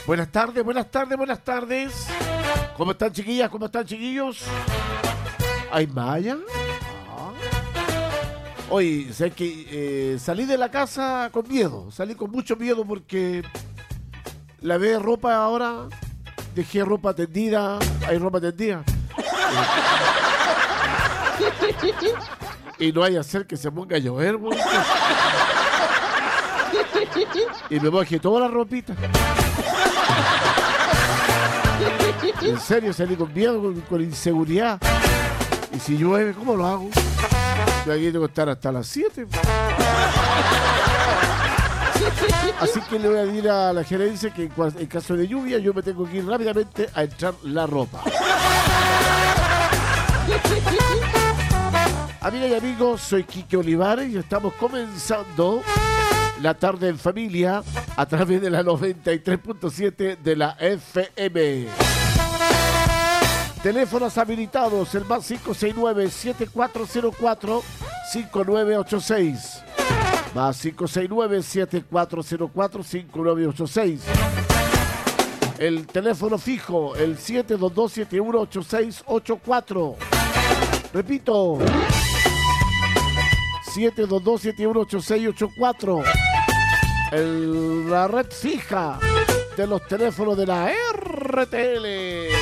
Buenas tardes, buenas tardes, buenas tardes. ¿Cómo están, chiquillas? ¿Cómo están, chiquillos? ¿Hay malla? Oye, sé que salí de la casa con miedo. Salí con mucho miedo porque lavé ropa ahora. Dejé ropa tendida. Hay ropa tendida. Y no hay hacer que se ponga a llover, güey. Y me mojé toda la ropita. En serio, salí con miedo, con inseguridad. Y si llueve, ¿cómo lo hago? Yo aquí tengo que estar hasta las 7. Así que le voy a decir a la gerencia que en caso de lluvia yo me tengo que ir rápidamente a echar la ropa. Amigas y amigos, soy Quique Olivares y estamos comenzando la tarde en familia a través de la 93.7 de la FM. Teléfonos habilitados, el más 569-7404-5986. Más 569-7404-5986. El teléfono fijo, el 722-718684. Repito, 722-718684. La red fija de los teléfonos de la RTL.